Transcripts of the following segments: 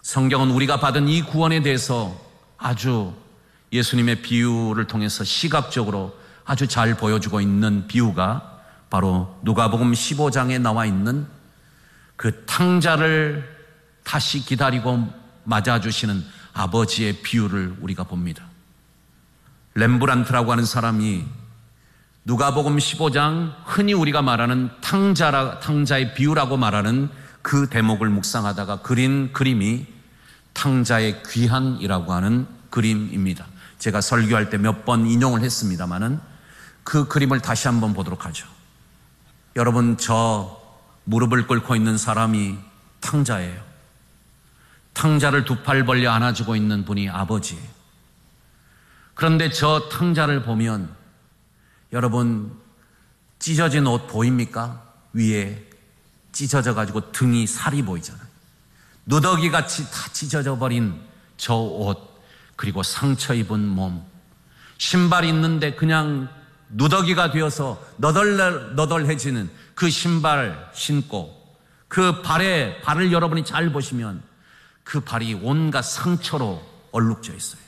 성경은 우리가 받은 이 구원에 대해서 아주 예수님의 비유를 통해서 시각적으로 아주 잘 보여주고 있는 비유가 바로 누가복음 15장에 나와 있는 그 탕자를 다시 기다리고 맞아주시는 아버지의 비유를 우리가 봅니다. 렘브란트라고 하는 사람이 누가복음 15장 흔히 우리가 말하는 탕자의 비유라고 말하는 그 대목을 묵상하다가 그린 그림이 탕자의 귀한이라고 하는 그림입니다. 제가 설교할 때 몇 번 인용을 했습니다마는 그 그림을 다시 한번 보도록 하죠. 여러분, 저 무릎을 꿇고 있는 사람이 탕자예요. 탕자를 두 팔 벌려 안아주고 있는 분이 아버지예요. 그런데 저 탕자를 보면 여러분, 찢어진 옷 보입니까? 위에 찢어져 가지고 등이 살이 보이잖아요. 누더기같이 다 찢어져 버린 저 옷, 그리고 상처 입은 몸, 신발이 있는데 그냥 누더기가 되어서 너덜너덜해지는 그 신발 신고 그 발을 여러분이 잘 보시면 그 발이 온갖 상처로 얼룩져 있어요.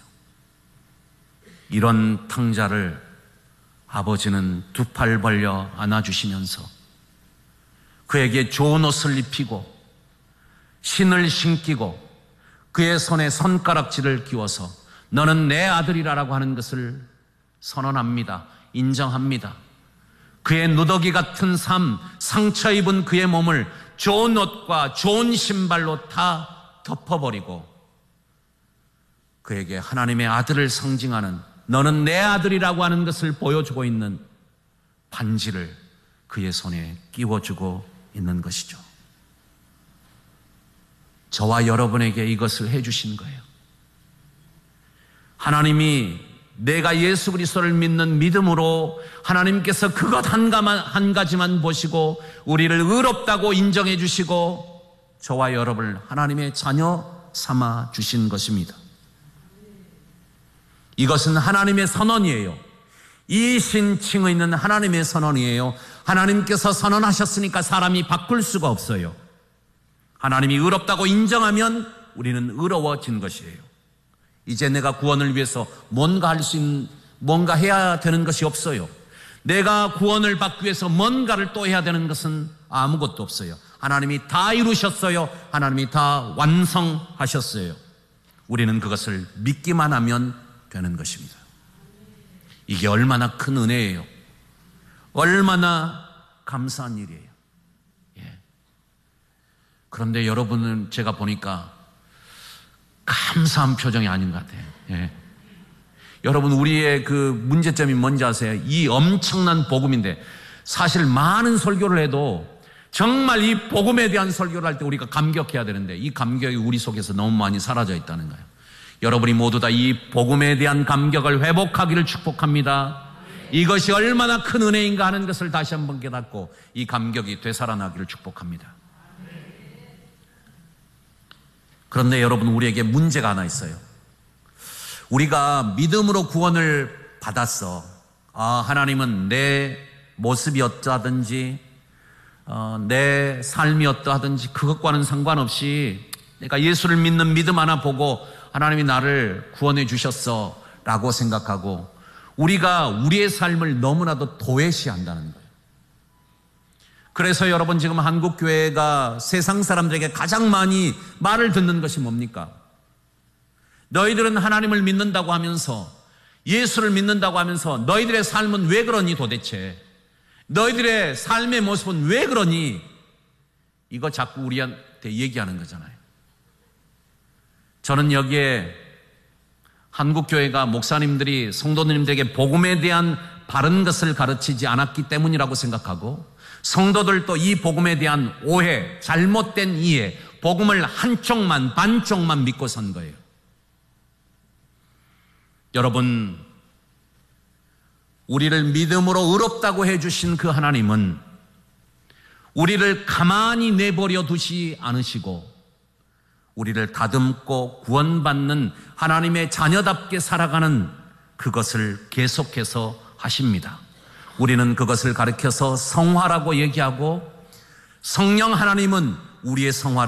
이런 탕자를 아버지는 두 팔 벌려 안아주시면서 그에게 좋은 옷을 입히고 신을 신기고 그의 손에 손가락질을 끼워서 너는 내 아들이라고 하는 것을 선언합니다. 인정합니다. 그의 누더기 같은 삶, 상처 입은 그의 몸을 좋은 옷과 좋은 신발로 다 덮어버리고 그에게 하나님의 아들을 상징하는 너는 내 아들이라고 하는 것을 보여주고 있는 반지를 그의 손에 끼워주고 있는 것이죠. 저와 여러분에게 이것을 해주신 거예요. 하나님이 내가 예수 그리스도를 믿는 믿음으로 하나님께서 그것 한 가지만 보시고 우리를 의롭다고 인정해 주시고 저와 여러분을 하나님의 자녀 삼아 주신 것입니다. 이것은 하나님의 선언이에요. 이 신칭의 있는 하나님의 선언이에요. 하나님께서 선언하셨으니까 사람이 바꿀 수가 없어요. 하나님이 의롭다고 인정하면 우리는 의로워진 것이에요. 이제 내가 구원을 위해서 뭔가 해야 되는 것이 없어요. 내가 구원을 받기 위해서 뭔가를 또 해야 되는 것은 아무것도 없어요. 하나님이 다 이루셨어요. 하나님이 다 완성하셨어요. 우리는 그것을 믿기만 하면 되는 것입니다. 이게 얼마나 큰 은혜예요. 얼마나 감사한 일이에요. 그런데 여러분은 제가 보니까 감사한 표정이 아닌 것 같아요. 여러분, 우리의 그 문제점이 뭔지 아세요? 이 엄청난 복음인데 사실 많은 설교를 해도 정말 이 복음에 대한 설교를 할 때 우리가 감격해야 되는데 이 감격이 우리 속에서 너무 많이 사라져 있다는 거예요. 여러분이 모두 다 이 복음에 대한 감격을 회복하기를 축복합니다. 이것이 얼마나 큰 은혜인가 하는 것을 다시 한번 깨닫고 이 감격이 되살아나기를 축복합니다. 그런데 여러분, 우리에게 문제가 하나 있어요. 우리가 믿음으로 구원을 받았어. 하나님은 내 모습이 어떠하든지 내 삶이 어떠하든지 그것과는 상관없이 내가 예수를 믿는 믿음 하나 보고 하나님이 나를 구원해 주셨어 라고 생각하고 우리가 우리의 삶을 너무나도 도외시한다는 거예요. 그래서 여러분, 지금 한국교회가 세상 사람들에게 가장 많이 말을 듣는 것이 뭡니까? 너희들은 하나님을 믿는다고 하면서 예수를 믿는다고 하면서 너희들의 삶은 왜 그러니 도대체? 너희들의 삶의 모습은 왜 그러니? 이거 자꾸 우리한테 얘기하는 거잖아요. 저는 여기에 한국교회가 목사님들이 성도님들에게 복음에 대한 바른 것을 가르치지 않았기 때문이라고 생각하고 성도들도 이 복음에 대한 오해, 잘못된 이해, 복음을 한쪽만, 반쪽만 믿고 선 거예요. 여러분, 우리를 믿음으로 의롭다고 해주신 그 하나님은 우리를 가만히 내버려 두지 않으시고 우리를 다듬고 구원받는 하나님의 자녀답게 살아가는 그것을 계속해서 하십니다. 우리는 그것을 가르쳐서 성화라고 얘기하고 성령 하나님은 우리의 성화를